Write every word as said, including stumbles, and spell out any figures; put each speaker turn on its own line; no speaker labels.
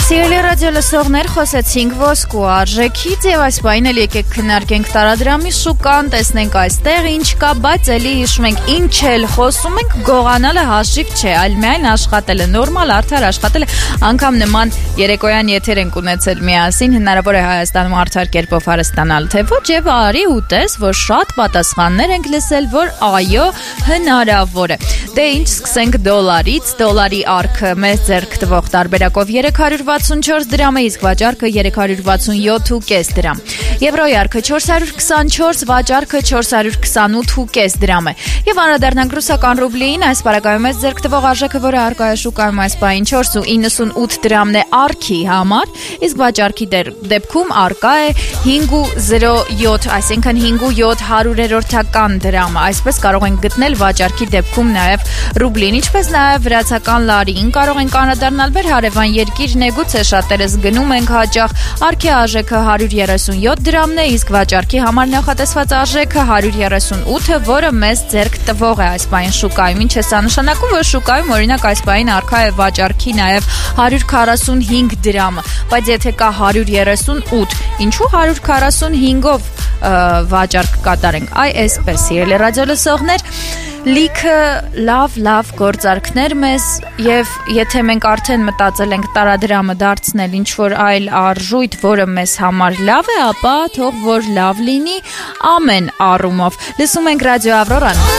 Սիրելի ռադիո լսողներ, խոսեցինք ոսկու արժեքից եւ այս բանը էլ եկեք քննարկենք տարադրամի շուկան, տեսնենք այստեղ ինչ կա, բայց ելի հիշում ենք ինչ էլ խոսում ենք, գողանալը հաշիվ չէ, այլ միայն աշխատելը, նորմալ արդար աշխատելը, անգամ նման երեկոյան եթեր ենք ունեցել միասին, հնարավոր է Հայաստանում արդար կերպով հարստանալ, թե ոչ, եւ արի ուտես, որ շատ պատասխաններ ենք լսել, որ այո, հնարավոր է։ Դե ինչ, սկսենք դոլարից, դոլարի արքը մեծ ձեռք տվող տարբերակով երեք հարյուր վաթսունչորս դրամ է, իսկ վաճառքը երեք հարյուր վաթսունյոթ ու կես դրամ։ Եվրոյի արքը չորս հարյուր քսանչորս, վաճառքը չորս հարյուր քսանութ ու կես դրամ է։ Եվ անդրադառնանք ռուսական ռուբլիին, այս պարագայում մեծ ձեռք տվող արժեքը, որը առկա է շուկայում այս պահին չորս ու իննսունութ դրամն է արքի համար, իսկ վաճառքի դեպքում առկա է հինգ ու զրո յոթ, այսինքն հինգ ու յոթ հարյուրերորդական դրամը։ Այսպես կարող ենք գտնել վաճառքի դեպքում նաև ռուբլին, ինչպես նաև վրացական լարին, կարող ենք անդրադառնալ մեր հարևան երկիրն է, գուցե շատերս գնում ենք հաճախ, արքի արժեքը հարյուր երեսունյոթ դրամն է, իսկ վաճառքի համար նախատեսված արժեքը հարյուր երեսունութը, որը մեզ ձեռք տվող է այս պահին շուկայում։ Ինչ է սա նշանակում, որ շուկայում օրինակ այս պահին առկա է վաճառքի նաև հարյուր քառասունհինգ դրամը, բայց եթե կա հարյուր երեսունութ, ինչու հարյուր քառասունհինգով վաճառք կատարենք։ Այ այսպես, ելե ռադիո լսողներ, լիքը լավ լավ գործարքներ մեզ, եւ եթե մենք արդեն մտածել ենք տարադրամը դարձնել ինչ որ այլ արժույթ, որը մեզ համար լավ է, ապա թող որ լավ լինի ամեն առումով։ Լսում ենք ռադիո Ավրորան։